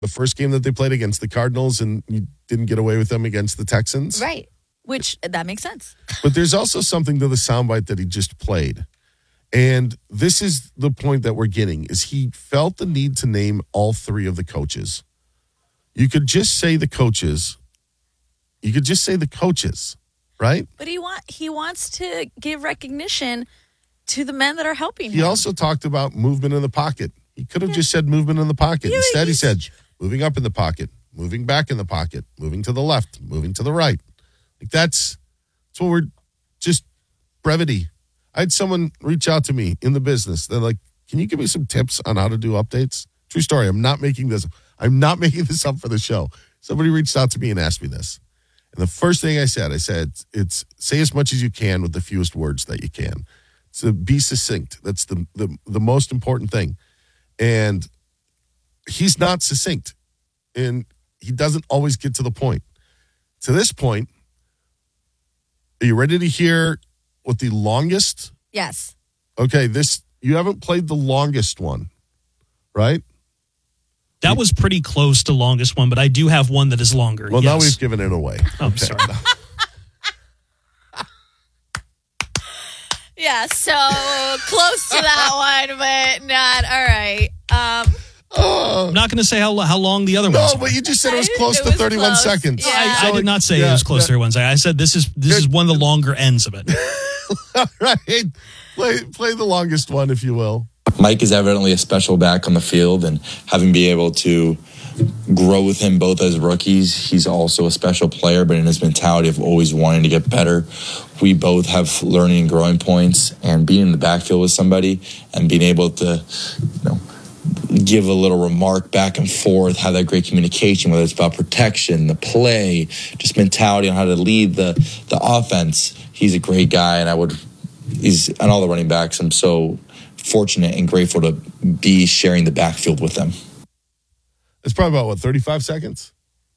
the first game that they played against the Cardinals, and you didn't get away with them against the Texans. Right. Which, that makes sense. But there's also something to the soundbite that he just played. And this is the point that we're getting, is he felt the need to name all three of the coaches. You could just say the coaches. You could just say the coaches, right? But he wants to give recognition to the men that are helping him. He also talked about movement in the pocket. He could have just said movement in the pocket. Instead, he said moving up in the pocket, moving back in the pocket, moving to the left, moving to the right. Like that's what we're just brevity. I had someone reach out to me in the business. They're like, can you give me some tips on how to do updates? True story. I'm not making this up for the show. Somebody reached out to me and asked me this. And the first thing I said, it's say as much as you can with the fewest words that you can. So be succinct. That's the most important thing. And he's not succinct. And he doesn't always get to the point. To this point, are you ready to hear what the longest? Yes. Okay, you haven't played the longest one, right? That was pretty close to longest one, but I do have one that is longer. Well, yes. Now we've given it away. Oh, I'm sorry. Yeah, so close to that one, but not. All right. I'm not going to say how long the other ones No, but were. you just said it was close to 31 close. seconds. Yeah. I did not say it was close to 31 seconds. I said this is one of the longer ends of it. All right. Play the longest one, if you will. Mike is evidently a special back on the field, and having been able to grow with him both as rookies, he's also a special player, but in his mentality of always wanting to get better. We both have learning and growing points, and being in the backfield with somebody and being able to, give a little remark back and forth, have that great communication, whether it's about protection, the play, just mentality on how to lead the offense. He's a great guy, and he's on all the running backs. I'm so fortunate and grateful to be sharing the backfield with them. It's probably about, 35 seconds?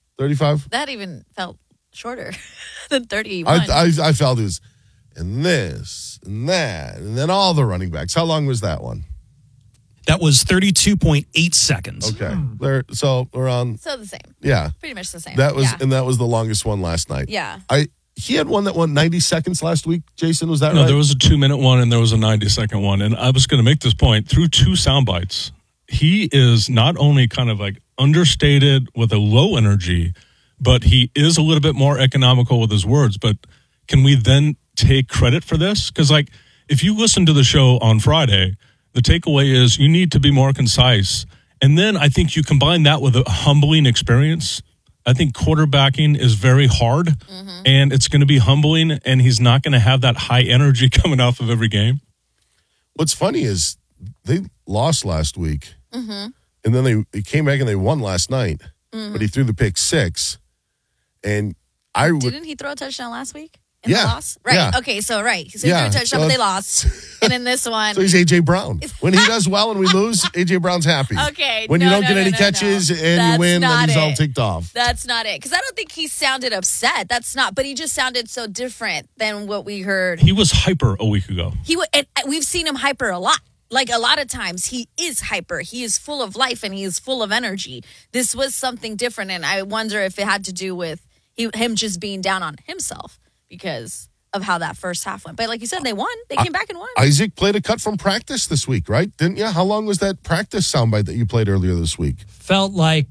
35? That even felt shorter than 31. I felt it was, and this, and that, and then all the running backs. How long was that one? That was 32.8 seconds. Okay. So around. So the same. Yeah. Pretty much the same. That was, yeah. and that was the longest one last night. Yeah. He had one that went 90 seconds last week. Jason, was that right? No, there was a 2-minute one and there was a 90-second one. And I was going to make this point through 2 sound bites. He is not only kind of like understated with a low energy, but he is a little bit more economical with his words. But can we then take credit for this? Because if you listen to the show on Friday, the takeaway is you need to be more concise. And then I think you combine that with a humbling experience. I think quarterbacking is very hard, and it's going to be humbling, and he's not going to have that high energy coming off of every game. What's funny is they lost last week, and then they came back and they won last night, but he threw the pick 6. And Didn't he throw a touchdown last week? In the loss? Right. Yeah. Okay, so right. So he threw a touchdown, but they lost. And in this one. So he's A.J. Brown. When he does well and we lose, A.J. Brown's happy. Okay. When you don't get any catches and you win, then he's all ticked off. That's not it. Because I don't think he sounded upset. That's not. But he just sounded so different than what we heard. He was hyper a week ago. And we've seen him hyper a lot. Like a lot of times he is hyper. He is full of life and he is full of energy. This was something different. And I wonder if it had to do with him just being down on himself because of how that first half went. But like you said, they won. They came back and won. Isaac played a cut from practice this week, right? Didn't you? How long was that practice soundbite that you played earlier this week? Felt like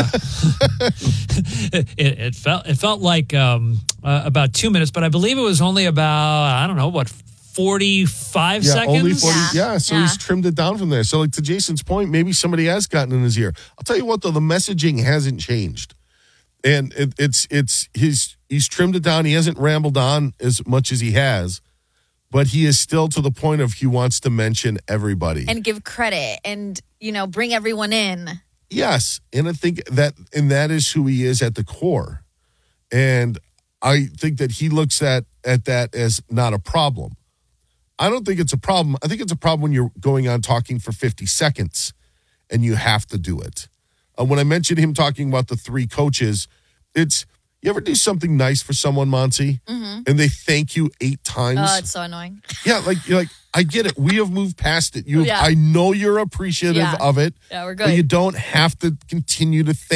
it felt like about 2 minutes, but I believe it was only about 45 seconds. Only 40. Yeah, so Yeah. he's trimmed it down from there. So like to Jason's point, maybe somebody has gotten in his ear. I'll tell you what though, the messaging hasn't changed. And he's trimmed it down. He hasn't rambled on as much as he has, but he is still to the point of he wants to mention everybody and give credit and, bring everyone in. Yes. And I think that is who he is at the core. And I think that he looks at that as not a problem. I don't think it's a problem. I think it's a problem when you're going on talking for 50 seconds and you have to do it. When I mentioned him talking about the 3 coaches, it's, You ever do something nice for someone, Monty, and they thank you 8 times? Oh, it's so annoying. Yeah, you're like, I get it. We have moved past it. Yeah. I know you're appreciative Yeah. of it. Yeah, we're But good. you don't have to continue to thank